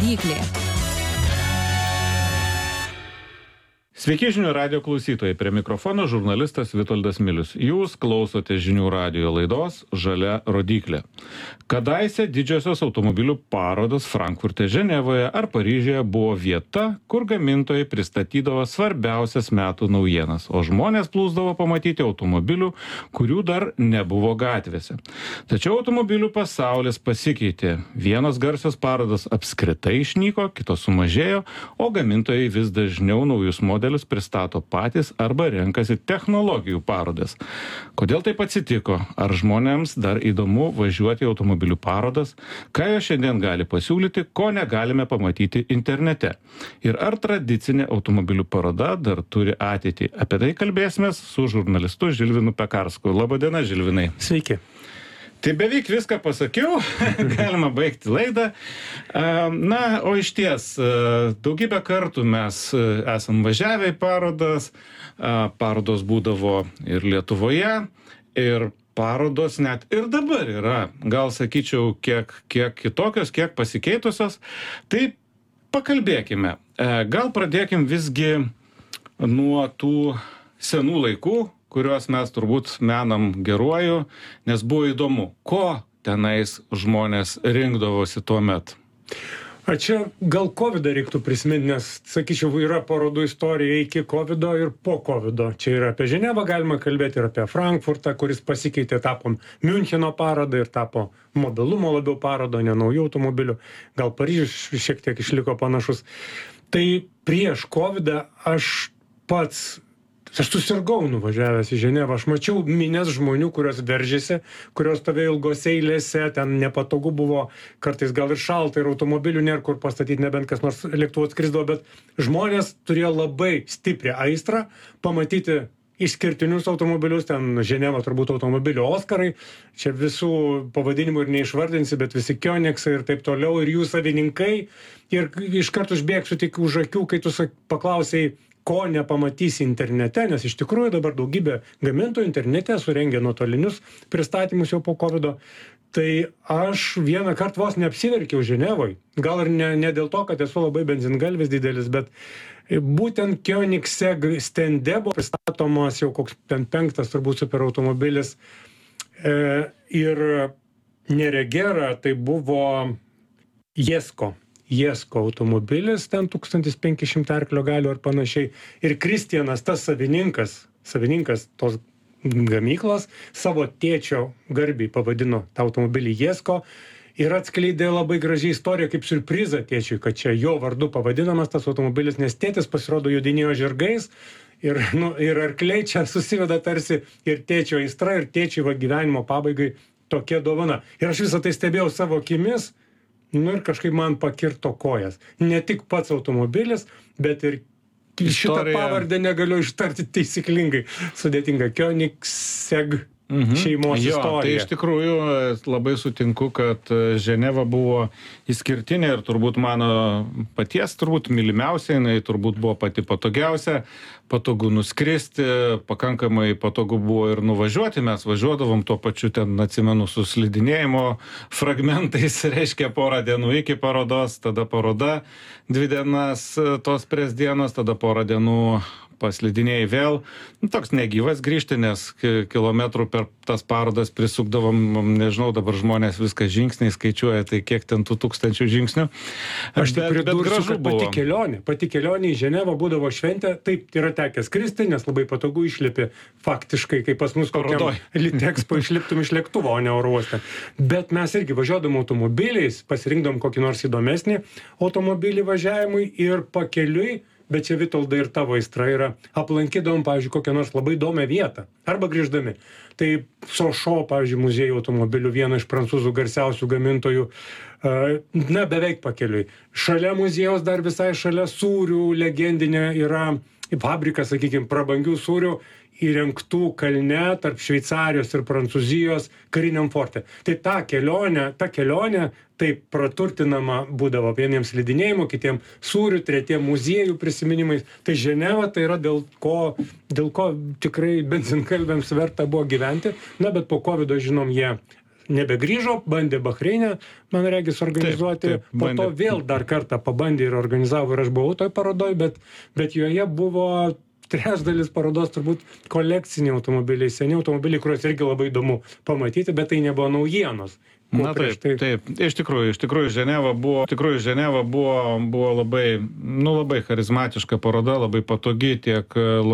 rodyklė. Sveiki žinių radijo klausytojai, prie mikrofono žurnalistas Vitoldas Milius. Jūs klausote žinių radijo laidos Žalia rodyklė. Kadaise didžiosios automobilių parodos Frankfurte, Ženevoje ar Paryžiuje buvo vieta, kur gamintojai pristatydavo svarbiausias metų naujienas, o žmonės plūsdavo pamatyti automobilių, kurių dar nebuvo gatvėse. Tačiau automobilių pasaulis pasikeitė. Vienos garsios parodos apskritai išnyko, kitos sumažėjo, o gamintojai vis dažniau naujus modelius pristato patys arba renkasi technologijų parodas. Kodėl taip atsitiko? Ar žmonėms dar įdomu važiuoti į automobilių parodas? Ką jie šiandien gali pasiūlyti, ko negalime pamatyti internete? Ir ar tradicinė automobilių paroda dar turi ateitį? Apie tai kalbėsime su žurnalistu Žilvinu Pekarsku. Labadiena, Žilvinai. Sveiki. Tai beveik viską pasakiau, galima baigti laidą. Na, o iš ties, daugybę kartų mes esam važiavę į parodas, parodos būdavo ir Lietuvoje, ir parodos net ir dabar yra, gal sakyčiau, kiek kitokios, kiek pasikeitusios. Tai pakalbėkime, gal pradėkim visgi nuo tų senų laikų, kuriuos mes turbūt menam geruoju, nes buvo įdomu, ko tenais žmonės rinkdavosi tuo metu. A čia gal COVID reiktų prisiminti, nes, sakyčiau, yra parodų istorija iki COVID ir po COVID. Čia yra apie Ženevą galima kalbėti ir apie Frankfurtą, kuris pasikeitė, tapo Miuncheno parodą ir tapo mobilumo labiau parodo, ne naujų automobilių. Gal Paryžius šiek tiek išliko panašus. Tai prieš COVID aš susirgau nuvažiavęs į Ženevą, aš mačiau minias žmonių, kurios veržėsi, kurios stovėjo ilgose eilėse, ten nepatogu buvo, kartais gal ir šalta, ir automobilių nėra kur pastatyti, nebent kas nors lėktuvu atskrisdavo, bet žmonės turėjo labai stiprią aistrą pamatyti išskirtinius automobilius, ten Ženeva turbūt automobilių Oskarai, čia visų pavadinimų ir neišvardinsi, bet visi Koenigsai ir taip toliau, ir jų savininkai, ir iškart užbėgsiu tik už akių, kai tu paklausei, ko nepamatysi internete, nes iš tikrųjų dabar daugybė gamintojų internete surengė nuotolinius pristatymus jau po COVID. Tai aš vieną kartą vos neapsiverkiau Ženevoj. Gal ir ne dėl to, kad esu labai benzingalvis didelis, bet būtent Koenigsegg stende buvo pristatomas jau koks 5 turbūt superautomobilis. Ir neregera tai buvo Jesko automobilis, ten 1500 arklio galių ar panašiai. Ir Kristianas, tas savininkas tos gamyklos, savo tėčio garbei pavadino tą automobilį Jesko ir atskleidė labai gražią istoriją kaip siurprizą tėčiui, kad čia jo vardu pavadinamas tas automobilis, nes tėtis pasirodo jodinėjo žirgais ir arkliai čia susiveda tarsi ir tėčio aistra, ir tėčiui gyvenimo pabaigai tokia dovana. Ir aš visą tai stebėjau savo akimis. Ir kažkaip man pakirto kojas. Ne tik pats automobilis, bet ir šitą pavardę negaliu ištarti taisyklingai. Sudėtinga. Koenigsegg šeimos istorija. Tai iš tikrųjų labai sutinku, kad Ženeva buvo išskirtinė ir turbūt mano paties mylimiausia, jinai turbūt buvo pati patogiausia. Patogu nuskristi, pakankamai patogu buvo ir nuvažiuoti, mes važiuodavom tuo pačiu ten, atsimenu, su slidinėjimo fragmentais, reiškia porą dienų iki parodos, tada paroda 2 dienas tos prieš dienos, tada porą dienų paslidinėjai vėl. Toks negyvas grįžti, nes kilometrų per tas parodas prisukdavom, nežinau, dabar žmonės viską žingsniai skaičiuoja, tai kiek ten tų 1000 žingsnių. Aš tik pridursiu, kad pati kelionė į Ženevą būdavo šventė, taip yra tekę skristi, nes labai patogu išlipi faktiškai, kaip pas mus kokiam Litexpo išliptum iš lėktuvo, o ne oro uoste. Bet mes irgi važiuodom automobiliais, pasirinkdom kokį nors įdomesnį automobilį važiavimui ir pakeliui, bet čia Vitoldai ir tavo aistra yra, aplankydavom, pavyzdžiui, kokią nors labai įdomią vietą, arba grįždami. Tai Sošo, pavyzdžiui, muziejų automobilių, viena iš prancūzų garsiausių gamintojų, beveik pakeliui. Šalia muziejaus dar visai šalia sūrių legendinė yra fabrikas, sakykime, prabangių sūrių įrengtų kalne tarp Šveicarijos ir Prancūzijos kariniam forte. Tai ta kelionė taip praturtinama būdavo vieniems slidinėjimo, kitiem sūrių, tretiem muziejų prisiminimais. Tai Ženeva tai yra dėl ko tikrai benzinkalbėms verta buvo gyventi. Na, bet po COVID, žinom, jie nebegrįžo, bandė Bahreine, man regis, organizuoti, Taip, po to bandė. vėl dar kartą pabandė ir organizavo, ir aš buvau toj parodoj, bet joje buvo trečdalis parodos turbūt kolekciniai automobiliai, seni automobiliai, kuriuos irgi labai įdomu pamatyti, bet tai nebuvo naujienos. Na taip. Iš tikrųjų Ženeva buvo labai, labai charizmatiška paroda, labai patogi tiek